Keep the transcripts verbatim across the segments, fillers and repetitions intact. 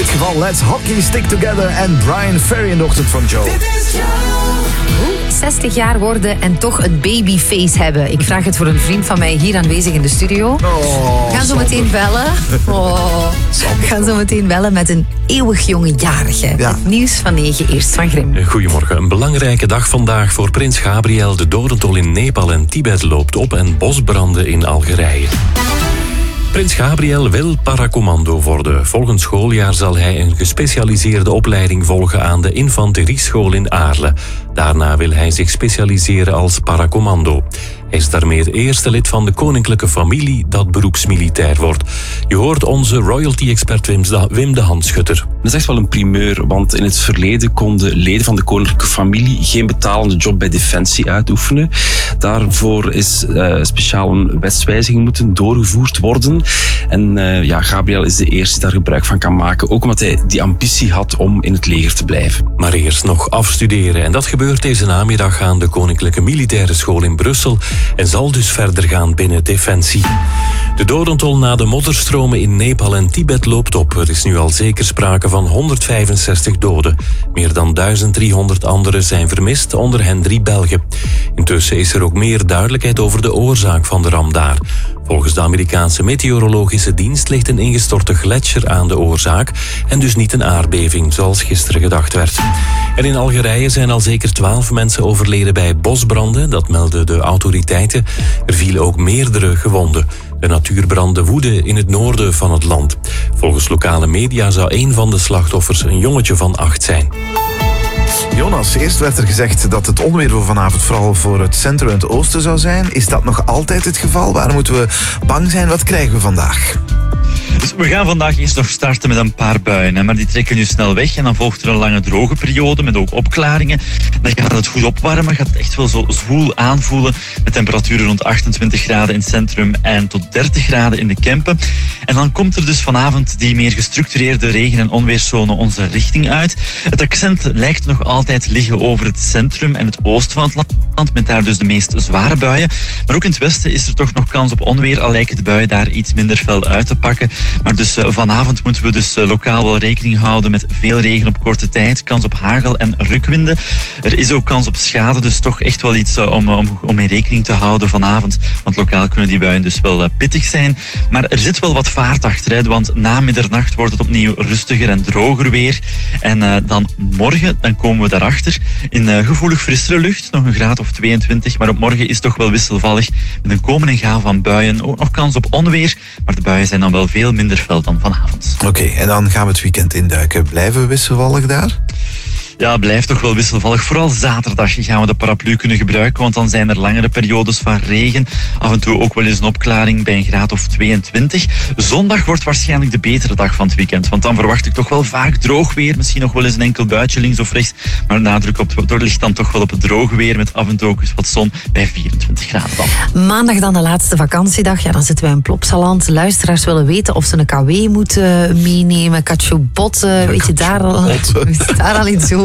dit geval Let's Hockey Stick Together en Brian Ferry in de ochtend van Joe. Dit is Joe. zestig jaar worden en toch het babyface hebben. Ik vraag het voor een vriend van mij hier aanwezig in de studio. Oh, We gaan zo meteen bellen. Oh, we gaan zo meteen bellen met een eeuwig jonge jarige. Ja. Het nieuws van negen, eerst van Grim. Goedemorgen. Een belangrijke dag vandaag voor prins Gabriel. De dodentol in Nepal en Tibet loopt op en bosbranden in Algerije. Prins Gabriel wil paracommando worden. Volgend schooljaar zal hij een gespecialiseerde opleiding volgen aan de infanterieschool in Aarle. Daarna wil hij zich specialiseren als paracommando. Hij is daarmee het eerste lid van de koninklijke familie dat beroepsmilitair wordt. Je hoort onze royalty-expert Wim de Handschutter. Dat is echt wel een primeur, want in het verleden konden leden van de koninklijke familie geen betalende job bij Defensie uitoefenen. Daarvoor is uh, speciaal een wetswijziging moeten doorgevoerd worden. En uh, ja, Gabriel is de eerste die daar gebruik van kan maken, ook omdat hij die ambitie had om in het leger te blijven. Maar eerst nog afstuderen. En dat gebeurt deze namiddag aan de Koninklijke Militaire School in Brussel en zal dus verder gaan binnen Defensie. De dodentol na de modderstromen in Nepal en Tibet loopt op. Er is nu al zeker sprake van honderdvijfenzestig doden. Meer dan duizend driehonderd anderen zijn vermist, onder hen drie Belgen. Intussen is er ook meer duidelijkheid over de oorzaak van de ramp daar. Volgens de Amerikaanse meteorologische dienst ligt een ingestorte gletsjer aan de oorzaak en dus niet een aardbeving, zoals gisteren gedacht werd. En in Algerije zijn al zeker twaalf mensen overleden bij bosbranden, dat melden de autoriteiten. Er vielen ook meerdere gewonden. De natuurbranden woeden in het noorden van het land. Volgens lokale media zou een van de slachtoffers een jongetje van acht zijn. Jonas, eerst werd er gezegd dat het onweer voor vanavond vooral voor het centrum en het oosten zou zijn. Is dat nog altijd het geval? Waar moeten we bang zijn? Wat krijgen we vandaag? Dus we gaan vandaag eerst nog starten met een paar buien, hè, maar die trekken nu snel weg en dan volgt er een lange droge periode met ook opklaringen. Dan gaat het goed opwarmen, gaat het echt wel zo zwoel aanvoelen met temperaturen rond achtentwintig graden in het centrum en tot dertig graden in de Kempen. En dan komt er dus vanavond die meer gestructureerde regen- en onweerszone onze richting uit. Het accent lijkt nog altijd liggen over het centrum en het oosten van het land, met daar dus de meest zware buien. Maar ook in het westen is er toch nog kans op onweer, al lijken de buien daar iets minder fel uit te pakken. Maar dus uh, vanavond moeten we dus uh, lokaal wel rekening houden met veel regen op korte tijd, kans op hagel en rukwinden. Er is ook kans op schade, dus toch echt wel iets uh, om, om, om in rekening te houden vanavond. Want lokaal kunnen die buien dus wel uh, pittig zijn. Maar er zit wel wat vaart achter, hè, want na middernacht wordt het opnieuw rustiger en droger weer. En uh, dan morgen, dan komen we daarachter in uh, gevoelig frissere lucht, nog een graad of tweeëntwintig. Maar op morgen is het toch wel wisselvallig met een komen en gaan van buien. Ook nog kans op onweer, maar de buien zijn dan wel veel minder fel dan vanavond. Oké, okay, en dan gaan we het weekend induiken. Blijven we wisselvallig daar? Ja, blijft toch wel wisselvallig. Vooral zaterdag gaan we de paraplu kunnen gebruiken, want dan zijn er langere periodes van regen. Af en toe ook wel eens een opklaring bij een graad of tweeëntwintig. Zondag wordt waarschijnlijk de betere dag van het weekend, want dan verwacht ik toch wel vaak droog weer. Misschien nog wel eens een enkel buitje links of rechts, maar nadruk op het ligt dan toch wel op het droge weer met af en toe ook eens wat zon bij vierentwintig graden dan. Maandag dan de laatste vakantiedag. Ja, dan zitten wij in Plopsaland. Luisteraars willen weten of ze een K W moeten meenemen. Katjoebot, weet je daar al, weet je daar al iets over?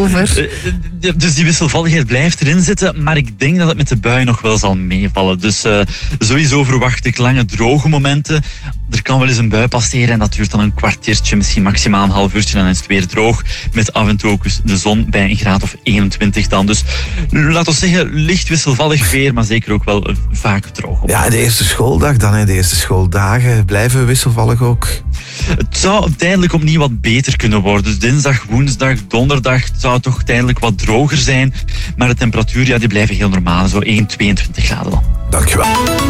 Dus die wisselvalligheid blijft erin zitten, maar ik denk dat het met de bui nog wel zal meevallen. Dus uh, sowieso verwacht ik lange droge momenten. Er kan wel eens een bui passeren en dat duurt dan een kwartiertje, misschien maximaal een half uurtje, en dan is het weer droog. Met af en toe ook de zon bij een graad of eenentwintig dan. Dus laten we zeggen, licht wisselvallig weer, maar zeker ook wel uh, vaak droog. Ja, de eerste schooldag dan, hè, de eerste schooldagen blijven wisselvallig ook. Het zou tijdelijk opnieuw wat beter kunnen worden. Dus dinsdag, woensdag, donderdag zou het toch tijdelijk wat droger zijn. Maar de temperatuur, ja, die blijven heel normaal. Zo één, tweeëntwintig graden dan. Dankjewel.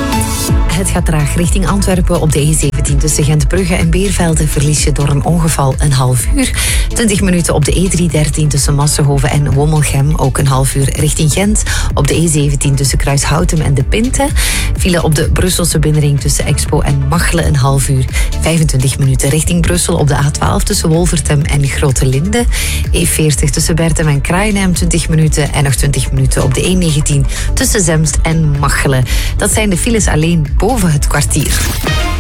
Het gaat traag richting Antwerpen op de E zeventien tussen Gentbrugge en Beervelde. Verlies je door een ongeval een half uur. twintig minuten op de E driehonderddertien tussen Massenhoven en Wommelgem. Ook een half uur richting Gent. Op de E zeventien tussen Kruishoutem en De Pinte. File op de Brusselse binnenring tussen Expo en Machelen een half uur. vijfentwintig minuten richting Brussel op de A twaalf tussen Wolvertem en Grote Linde. E veertig tussen Bertem en Kraaienhem twintig minuten. En nog twintig minuten op de E negentien tussen Zemst en Machelen. Dat zijn de files alleen boven het kwartier.